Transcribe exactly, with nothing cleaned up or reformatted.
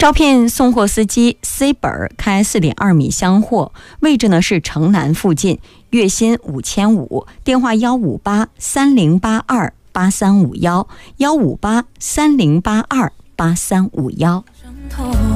招聘送货司机 C 本，开 四点二米箱货，位置呢是城南附近，月薪五千五，电话幺五八三零八二八三五幺，幺五八三零八二八三五幺。